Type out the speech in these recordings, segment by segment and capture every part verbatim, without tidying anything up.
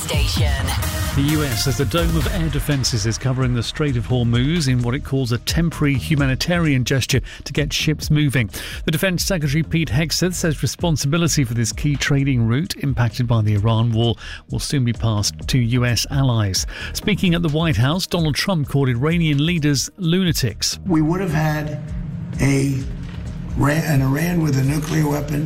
Station. The U S says the dome of air defences is covering the Strait of Hormuz in what it calls a temporary humanitarian gesture to get ships moving. The Defence Secretary Pete Hegseth says responsibility for this key trading route impacted by the Iran war will soon be passed to U S allies. Speaking at the White House, Donald Trump called Iranian leaders lunatics. We would have had a an Iran with a nuclear weapon,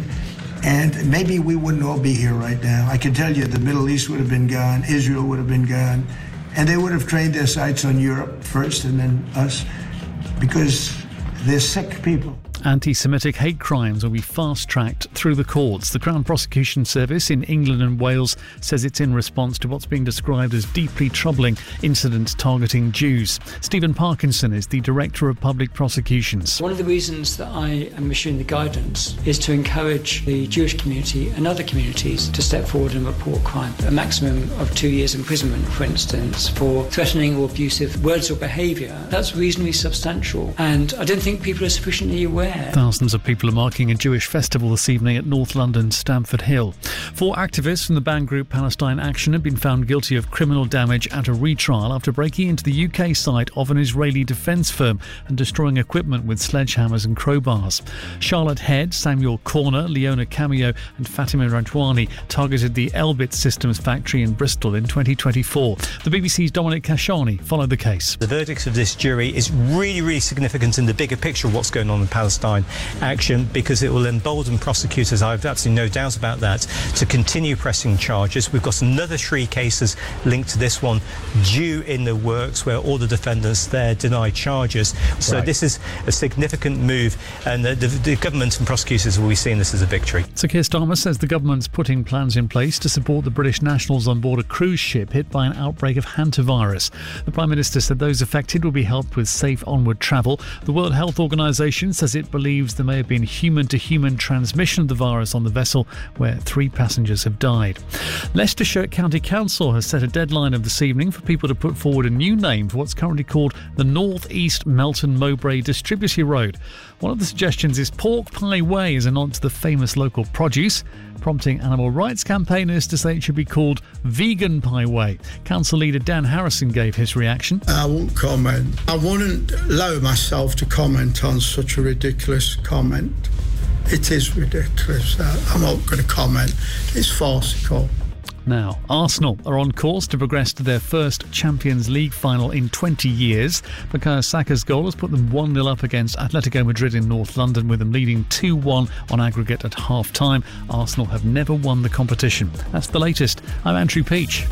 and maybe we wouldn't all be here right now. I can tell you the Middle East would have been gone, Israel would have been gone, and they would have trained their sights on Europe first and then us, because they're sick people. Anti-Semitic hate crimes will be fast-tracked through the courts. The Crown Prosecution Service in England and Wales says it's in response to what's being described as deeply troubling incidents targeting Jews. Stephen Parkinson is the Director of Public Prosecutions. One of the reasons that I am issuing the guidance is to encourage the Jewish community and other communities to step forward and report crime. A maximum of two years imprisonment, for instance, for threatening or abusive words or behaviour. That's reasonably substantial, and I don't think people are sufficiently aware. Thousands of people are marking a Jewish festival this evening at North London's Stamford Hill. Four activists from the banned group Palestine Action have been found guilty of criminal damage at a retrial after breaking into the U K site of an Israeli defence firm and destroying equipment with sledgehammers and crowbars. Charlotte Head, Samuel Corner, Leona Cameo and Fatima Radwani targeted the Elbit Systems factory in Bristol in twenty twenty-four. The B B C's Dominic Kashani followed the case. The verdict of this jury is really, really significant in the bigger picture of what's going on in Palestine Action, because it will embolden prosecutors, I have absolutely no doubt about that, to continue pressing charges. We've got another three cases linked to this one due in the works where all the defendants there deny charges. So right. This is a significant move, and the, the, the government and prosecutors will be seeing this as a victory. Sir Keir Starmer says the government's putting plans in place to support the British nationals on board a cruise ship hit by an outbreak of hantavirus. The Prime Minister said those affected will be helped with safe onward travel. The World Health Organisation says it believes there may have been human-to-human transmission of the virus on the vessel, where three passengers have died. Leicestershire County Council has set a deadline of this evening for people to put forward a new name for what's currently called the North East Melton Mowbray Distributor Road. One of the suggestions is Pork Pie Way as a nod to the famous local produce, prompting animal rights campaigners to say it should be called Vegan Pie Way. Council leader Dan Harrison gave his reaction. I won't comment. I wouldn't allow myself to comment on such a ridiculous comment. It is ridiculous. I'm not going to comment. It's farcical. Now, Arsenal are on course to progress to their first Champions League final in twenty years. Bukayo Saka's goal has put them one nil up against Atletico Madrid in North London, with them leading two one on aggregate at half-time. Arsenal have never won the competition. That's the latest. I'm Andrew Peach.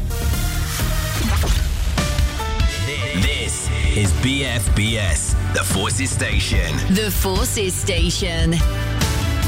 This is B F B S, the Forces Station. The Forces Station.